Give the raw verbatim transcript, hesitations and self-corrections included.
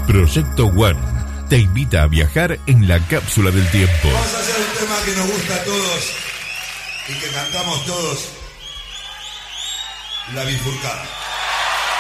Proyecto One te invita a viajar en la cápsula del tiempo. Vamos a hacer un tema que nos gusta a todos y que cantamos todos. La bifurcada.